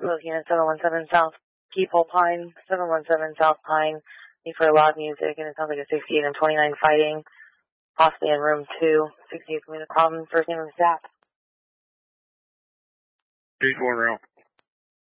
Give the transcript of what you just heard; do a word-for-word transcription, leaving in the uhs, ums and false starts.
looking at seven one seven South Peeple Pine, seven one seven South Pine, need for loud music, and it sounds like a sixty-eight and twenty-nine fighting, possibly in room two. sixty-eight with a problem, first name of the staff. eight one round.